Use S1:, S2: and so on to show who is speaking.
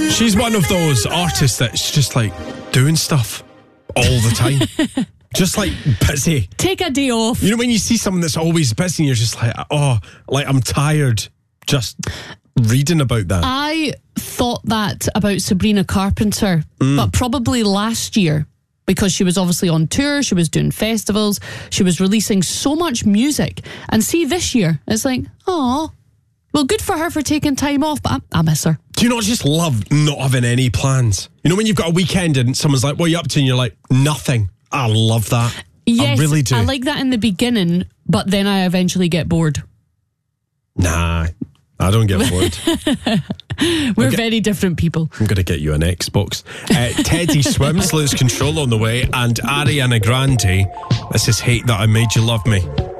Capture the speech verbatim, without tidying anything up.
S1: She's one of those artists that's just like doing stuff all the time. Just like busy.
S2: Take a day off.
S1: You know, when you see someone that's always busy and you're just like, oh, like I'm tired just reading about that.
S2: I thought that about Sabrina Carpenter, mm. but probably last year, because she was obviously on tour, she was doing festivals, she was releasing so much music. And see, this year, it's like, oh, well, good for her for taking time off, but I, I miss her.
S1: Do you not just love not having any plans? You know, when you've got a weekend and someone's like, what are you up to? And you're like, nothing. I love that.
S2: Yes,
S1: I really do.
S2: I like that in the beginning, but then I eventually get bored.
S1: Nah, I don't get bored.
S2: We're
S1: get,
S2: very different people.
S1: I'm going to get you an Xbox. Uh, Teddy Swims, Lose Control on the way, and Ariana Grande, this is Hate That I Made You Love Me.